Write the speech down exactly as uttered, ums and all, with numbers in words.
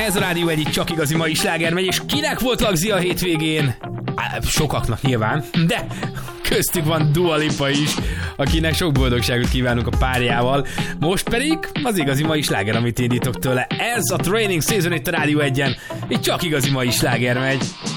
Ez a Rádió egyik csak igazi mai sláger megy, és kinek volt lagzi a hétvégén? Á, sokaknak nyilván, de köztük van Dua Lipa is, akinek sok boldogságot kívánunk a párjával. Most pedig az igazi mai sláger, amit indítok tőle. Ez a Training Season itt a Rádió egyen, itt csak igazi mai sláger megy.